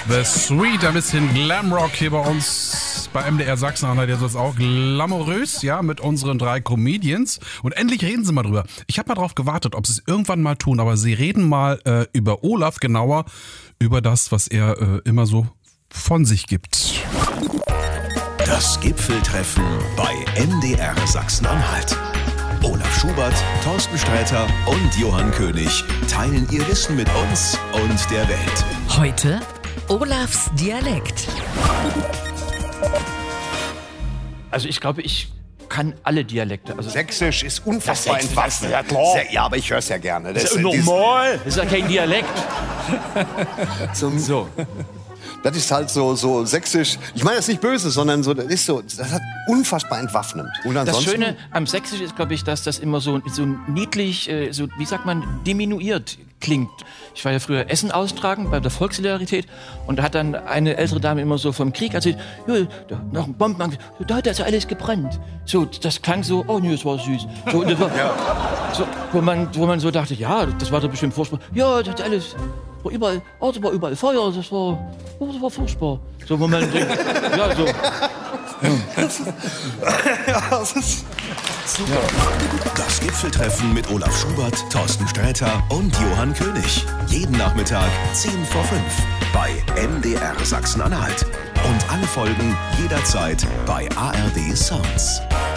The Sweet, ein bisschen Glamrock hier bei uns bei MDR Sachsen-Anhalt. Jetzt ist auch glamourös, ja, mit unseren 3 Comedians. Und endlich reden sie mal drüber. Ich habe mal drauf gewartet, ob sie es irgendwann mal tun, aber sie reden mal über Olaf, genauer über das, was er immer so von sich gibt. Das Gipfeltreffen bei MDR Sachsen-Anhalt. Olaf Schubert, Thorsten Sträter und Johann König teilen ihr Wissen mit uns und der Welt. Heute Olafs Dialekt. Also ich glaube, ich kann alle Dialekte. Also Sächsisch ist unfassbar Das entwaffnet. ja klar. Ja, aber ich höre es ja gerne. das ist normal. Das ist ja kein Dialekt. So. Das ist halt so sächsisch. Ich meine das ist nicht böse, sondern so, das hat unfassbar entwaffnend. Und Das ansonsten, Schöne am Sächsisch ist, glaube ich, dass das immer so niedlich, so, wie sagt man, diminuiert klingt. Ich war ja früher Essen austragen bei der Volkssolidarität und da hat dann eine ältere Dame immer so vom Krieg erzählt, ja, nach dem Bombenangriff, da hat das ja alles gebrannt. So, das klang so, oh nee, das war süß. So, und das war, so, wo man so dachte, ja, das war doch bestimmt furchtbar. Ja, das hat alles... War überall, war überall Feuer, das war furchtbar. So, wo man denkt, ja, so. das ist super. Das Gipfeltreffen mit Olaf Schubert, Thorsten Sträter und Johann König. Jeden Nachmittag 10 vor 5 bei MDR Sachsen-Anhalt. Und alle Folgen jederzeit bei ARD Sounds.